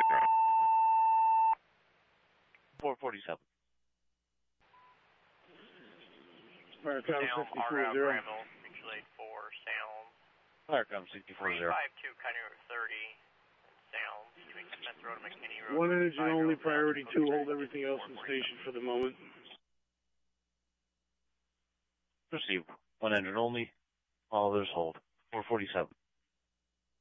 447. Firecom 640. Bramble, 684, Sound. Firecom 640. 352, County 30, Sound. Keeping Smith Road, McKinney Road. One engine only, priority 2, hold everything else in station for the moment. Proceed. One engine only, all others hold. 447.